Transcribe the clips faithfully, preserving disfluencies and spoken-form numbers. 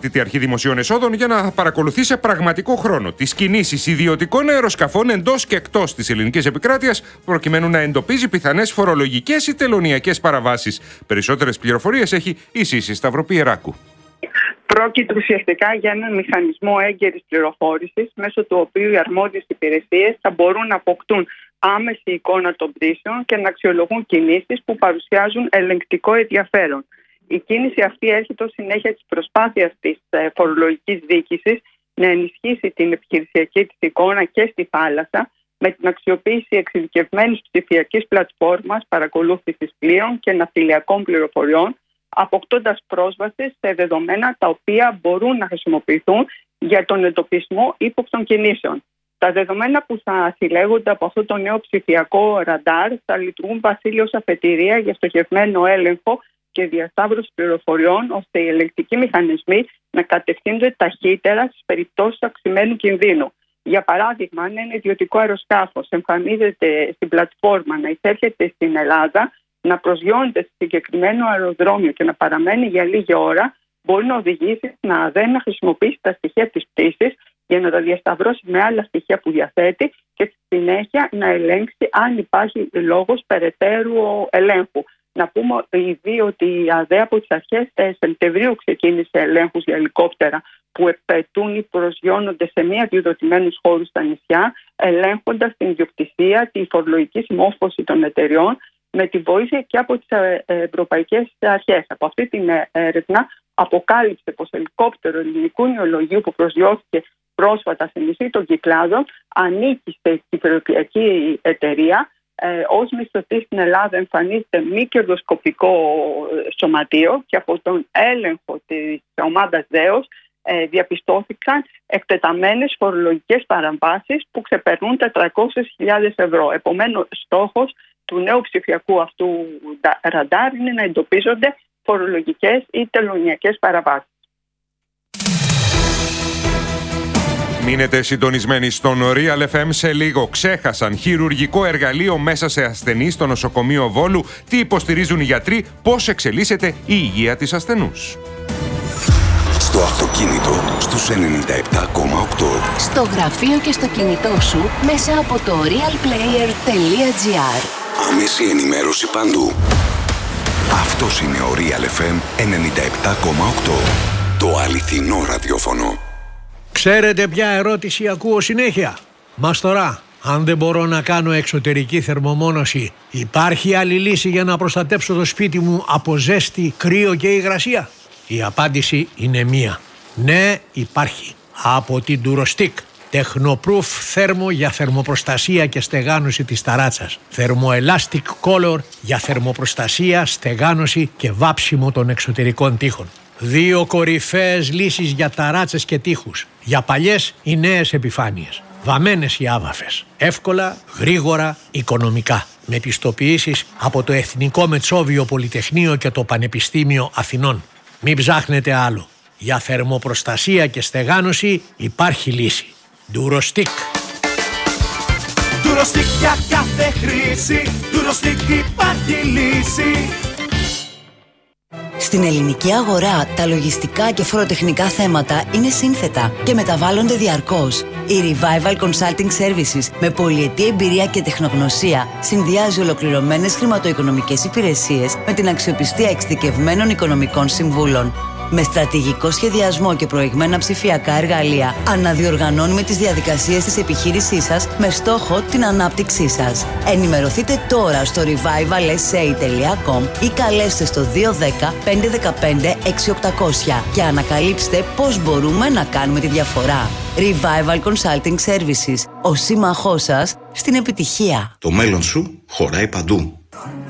ανεξάρτητη αρχή δημοσίων εσόδων για να παρακολουθεί σε πραγματικό χρόνο τις κινήσεις ιδιωτικών αεροσκαφών εντός και εκτός της ελληνικής επικράτειας, προκειμένου να εντοπίζει πιθανές φορολογικές ή τελωνειακές παραβάσεις. Περισσότερες πληροφορίες έχει η Σύση Σταυροπιεράκου. Πρόκειται ουσιαστικά για έναν μηχανισμό έγκαιρης πληροφόρησης, μέσω του οποίου οι αρμόδιες υπηρεσίες θα μπορούν να αποκτούν άμεση εικόνα των πτήσεων και να αξιολογούν κινήσεις που παρουσιάζουν ελεγκτικό ενδιαφέρον. Η κίνηση αυτή έρχεται ως συνέχεια της προσπάθειας της φορολογικής διοίκησης να ενισχύσει την επιχειρησιακή της εικόνα και στη θάλασσα, με την αξιοποίηση εξειδικευμένης ψηφιακής πλατφόρμας παρακολούθησης πλοίων και ναυτιλιακών πληροφοριών, αποκτώντας πρόσβαση σε δεδομένα τα οποία μπορούν να χρησιμοποιηθούν για τον εντοπισμό ύποπτων κινήσεων. Τα δεδομένα που θα συλλέγονται από αυτό το νέο ψηφιακό ραντάρ θα λειτουργούν βασίλειο ως αφετηρία για στοχευμένο έλεγχο και διασταύρωση πληροφοριών, ώστε οι ελεγκτικοί μηχανισμοί να κατευθύνονται ταχύτερα στις περιπτώσεις αυξημένου κινδύνου. Για παράδειγμα, αν ένα ιδιωτικό αεροσκάφος εμφανίζεται στην πλατφόρμα να εισέρχεται στην Ελλάδα, να προσγειώνεται σε συγκεκριμένο αεροδρόμιο και να παραμένει για λίγη ώρα, μπορεί να οδηγήσει στην ΑΔΕ να χρησιμοποιήσει τα στοιχεία της πτήσης για να τα διασταυρώσει με άλλα στοιχεία που διαθέτει και στη συνέχεια να ελέγξει αν υπάρχει λόγος περαιτέρω ελέγχου. Να πούμε ήδη ότι η ΑΔΕ από τις αρχές Σεπτεμβρίου ξεκίνησε ελέγχους για ελικόπτερα που επαιτούν ή προσγειώνονται σε μη αδειοδοτημένους χώρους στα νησιά, ελέγχοντας την ιδιοκτησία, τη φορολογική συμμόρφωση των εταιριών, με τη βοήθεια και από τις ευρωπαϊκές αρχές. Από αυτή την έρευνα αποκάλυψε πως ελικόπτερο ελληνικού νεολογίου που προσγειώθηκε πρόσφατα σε νησί των Κυκλάδων ανήκει σε κυβερνητική εταιρεία. Ε, ως μισθωτή στην Ελλάδα εμφανίζεται μη κερδοσκοπικό σωματείο και από τον έλεγχο της ομάδας ΔΕΟΣ ε, διαπιστώθηκαν εκτεταμένες φορολογικές παραβάσεις που ξεπερνούν τετρακόσιες χιλιάδες ευρώ. Επομένως, στόχος του νέου ψηφιακού αυτού ραντάρ είναι να εντοπίζονται φορολογικές ή τελωνειακές παραβάσεις. Μείνετε συντονισμένοι στον Real εφ εμ. Σε λίγο ξέχασαν χειρουργικό εργαλείο μέσα σε ασθενή στο νοσοκομείο Βόλου. Τι υποστηρίζουν οι γιατροί, πώς εξελίσσεται η υγεία της ασθενούς. Στο αυτοκίνητο στους ενενήντα επτά κόμμα οκτώ. Στο γραφείο και στο κινητό σου μέσα από το real player τελεία τζι άρ. Άμεση ενημέρωση παντού. Αυτός είναι ο Real εφ εμ ενενήντα επτά κόμμα οκτώ. Το αληθινό ραδιόφωνο. Ξέρετε ποια ερώτηση ακούω συνέχεια? Μας τώρα, αν δεν μπορώ να κάνω εξωτερική θερμομόνωση, υπάρχει άλλη λύση για να προστατέψω το σπίτι μου από ζέστη, κρύο και υγρασία? Η απάντηση είναι μία. Ναι, υπάρχει. Από την Durostick. Technoproof θέρμο για θερμοπροστασία και στεγάνωση της ταράτσας. Thermoelastic Color για θερμοπροστασία, στεγάνωση και βάψιμο των εξωτερικών τοίχων. Δύο κορυφαίες λύσεις για ταράτσες και τοίχους. Για παλιές ή νέες επιφάνειες. Βαμμένες ή άβαφες. Εύκολα, γρήγορα, οικονομικά. Με πιστοποιήσεις από το Εθνικό Μετσόβιο Πολυτεχνείο και το Πανεπιστήμιο Αθηνών. Μην ψάχνετε άλλο. Για θερμοπροστασία και στεγάνωση υπάρχει λύση. Durostick. Durostick για κάθε χρήση. Durostick υπάρχει λύση. Στην ελληνική αγορά, τα λογιστικά και φοροτεχνικά θέματα είναι σύνθετα και μεταβάλλονται διαρκώς. Η Revival Consulting Services, με πολυετή εμπειρία και τεχνογνωσία, συνδυάζει ολοκληρωμένες χρηματοοικονομικές υπηρεσίες με την αξιοπιστία εξειδικευμένων οικονομικών συμβούλων. Με στρατηγικό σχεδιασμό και προηγμένα ψηφιακά εργαλεία, αναδιοργανώνουμε τις διαδικασίες της επιχείρησής σας με στόχο την ανάπτυξή σας. Ενημερωθείτε τώρα στο revival s a τελεία com ή καλέστε στο δύο ένα μηδέν πέντε ένα πέντε έξι οκτώ μηδέν μηδέν και ανακαλύψτε πώς μπορούμε να κάνουμε τη διαφορά. Revival Consulting Services, ο σύμμαχός σας στην επιτυχία. Το μέλλον σου χωράει παντού.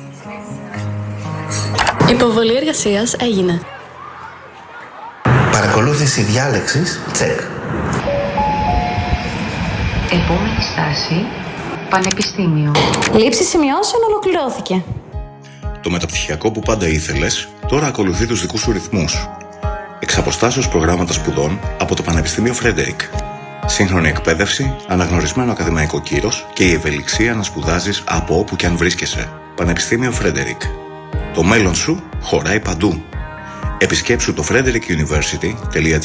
Υποβολή εργασίας έγινε. Παρακολούθηση διάλεξης, τσεκ. Επόμενη στάση, Πανεπιστήμιο. Λήψη σημειώσεων ολοκληρώθηκε. Το μεταπτυχιακό που πάντα ήθελες, τώρα ακολουθεί τους δικούς σου ρυθμούς. Εξ αποστάσεως προγράμματα σπουδών από το Πανεπιστήμιο Φρέντερικ. Σύγχρονη εκπαίδευση, αναγνωρισμένο ακαδημαϊκό κύρος και η ευελιξία να σπουδάζεις από όπου και αν βρίσκεσαι. Πανεπιστήμιο Φρέντερικ. Το μέλλον σου χωράει παντού. Επισκέψου το frederick university τελεία